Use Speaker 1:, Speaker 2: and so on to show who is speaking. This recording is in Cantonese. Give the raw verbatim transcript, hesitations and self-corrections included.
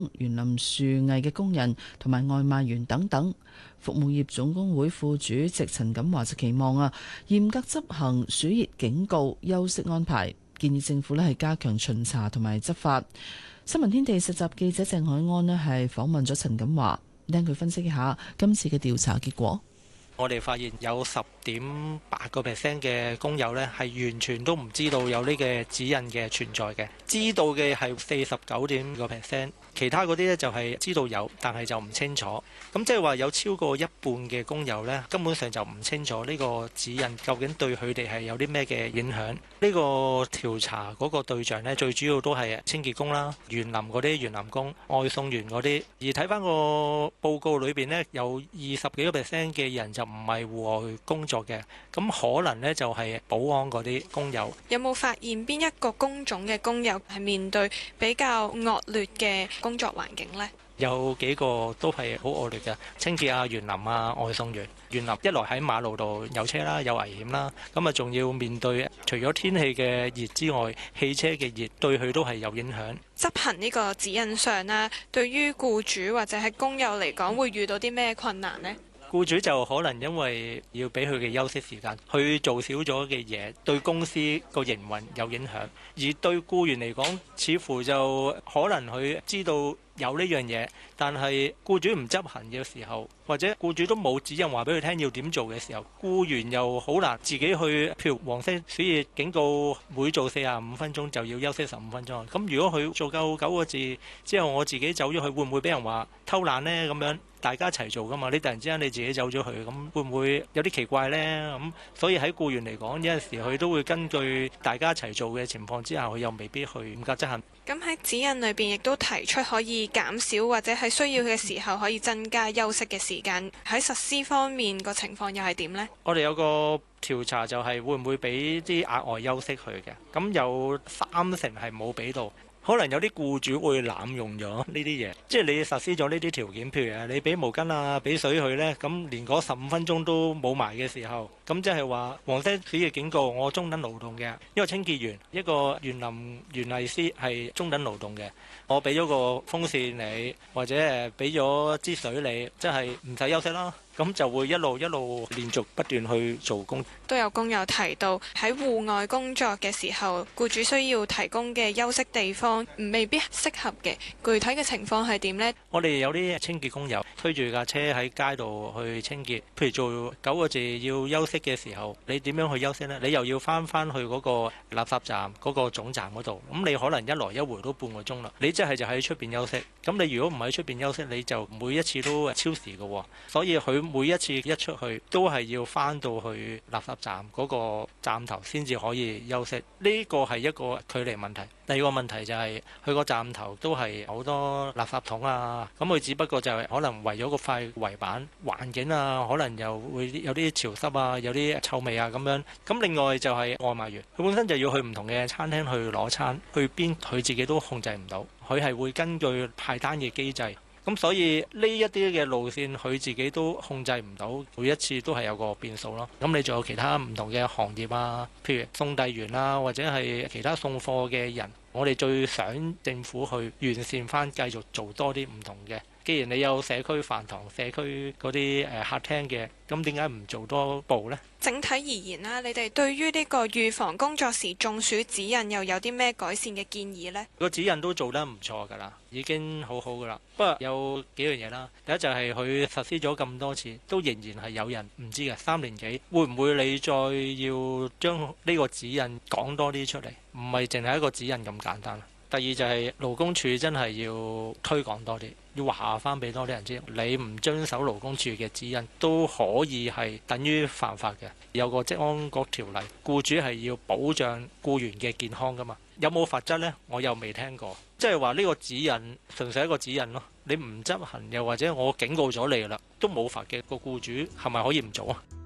Speaker 1: 園林樹藝嘅工人同埋外賣員等等。服務業總工會副主席陳錦華就期望啊，嚴格執行暑熱警告、休息安排，建議政府咧係加強巡查同埋執法。新聞天地實習記者鄭海安咧係訪問咗陳錦華，聽佢分析一下今次嘅調查結果。
Speaker 2: 我哋發現有十點八個 percent 嘅工友呢係完全都唔知道有呢個指引嘅存在嘅，知道嘅係四十九點五個 percent，其他嗰啲呢就係知道有，但係就唔清楚。咁即係話有超過一半嘅工友呢，根本上就唔清楚呢個指引究竟對佢哋係有啲咩嘅影響。呢個調查嗰個對象呢，最主要都係清潔工啦、園林嗰啲園林工、外送員嗰啲。而睇翻個報告裏邊呢，有二十幾個 percent 嘅人就唔係戶外工作嘅，咁可能呢就係保安嗰啲工友。
Speaker 3: 有冇發現邊一個工種嘅工友係面對比較惡劣嘅工作環境呢？
Speaker 2: 有幾個都係好惡劣嘅，清潔啊、園林啊、外送員。園林一來喺馬路度有車啦，有危險啦，咁啊仲要面對除咗天氣嘅熱之外，汽車嘅熱對佢都係有影響。
Speaker 3: 執行呢個指引上啦，對於僱主或者係工友嚟講，會遇到啲咩困難呢？
Speaker 2: 僱主就可能因為要俾佢嘅休息時間，去做少咗嘅嘢，對公司個營運有影響。而對僱員嚟講，似乎就可能佢知道有呢樣嘢，但係僱主唔執行嘅時候，或者僱主都冇指引話俾佢聽要點做嘅時候，僱員又好難自己去，譬如黃色暑熱警告，每做四十五分鐘就要休息十五分鐘。咁如果佢做夠九個字之後，我自己走咗去，會唔會俾人話偷懶呢？咁樣大家一齊做噶嘛？你突然之間你自己走咗去，咁會唔會有啲奇怪呢？咁所以喺僱員嚟講，有陣時佢都會根據大家一齊做嘅情況之下，佢又未必去嚴格執行。
Speaker 3: 咁喺指引裏邊亦都提出可以減少或者係需要嘅時候可以增加休息嘅時間。喺實施方面個情況又係點呢？
Speaker 2: 我哋有個調查就係會唔會俾啲額外休息佢嘅？咁有三成係冇俾到。可能有啲僱主會濫用咗呢啲嘢，即係你實施咗呢啲條件，譬如啊，你俾毛巾啊、俾水佢呢，咁連嗰十五分鐘都冇埋嘅時候，咁即係話黃色暑熱警告，我中等勞動嘅一個清潔員、一個園林園藝師係中等勞動嘅，我俾咗個風扇你，或者誒俾咗支水你，即係唔使休息啦。咁就會一路一路連續不斷去做工。
Speaker 3: 都有工友提到喺戶外工作嘅時候，僱主需要提供嘅休息地方未必適合嘅。具體嘅情況係點呢？
Speaker 2: 我哋有啲清潔工友推住架車喺街度去清潔，譬如做九個字要休息嘅時候，你點樣去休息呢？你又要翻翻去嗰個垃圾站嗰個總站嗰度，咁你可能一來一回都半個鐘啦。你即係就喺出邊休息，咁你如果唔喺出邊休息，你就每一次都超時嘅，所以佢每一次一出去都係要翻到去垃圾站嗰個站頭先至可以休息，呢個係一個距離問題。第二個問題就係佢個站頭都係好多垃圾桶啊，咁佢只不過就係可能圍咗個塊圍板，環境啊可能又會有啲潮濕啊，有啲臭味啊咁樣。咁另外就係外賣員，佢本身就要去唔同嘅餐廳去攞餐，去邊佢自己都控制唔到，佢係會根據派單嘅機制。咁所以呢一啲嘅路線佢自己都控制唔到，每一次都係有個變數咯。咁你仲有其他唔同嘅行業啊，譬如送遞員啊，或者係其他送貨嘅人，我哋最想政府去完善翻，繼續做多啲唔同嘅。既然你有社區飯堂、社區嗰啲誒客廳嘅，咁點解唔做多步呢？
Speaker 3: 整體而言啦，你哋對於呢個預防工作時中暑指引又有啲咩改善嘅建議呢？
Speaker 2: 個指引都做得唔錯㗎啦，已經好好㗎啦。不過有幾樣嘢啦，第一就係佢實施咗咁多次，都仍然係有人唔知嘅。三年幾會唔會你再要將呢個指引講多啲出嚟？唔係淨係一個指引咁簡單。第二就係勞工處真係要推廣多啲，要話翻俾多啲人知，你唔遵守勞工處嘅指引都可以係等於犯法嘅。有個職安局條例，僱主係要保障僱員嘅健康噶嘛。有冇罰則呢？我又未聽過。即係話呢個指引純粹係一個指引咯，你唔執行又或者我警告咗你啦，都冇罰嘅，個僱主係咪可以唔做啊？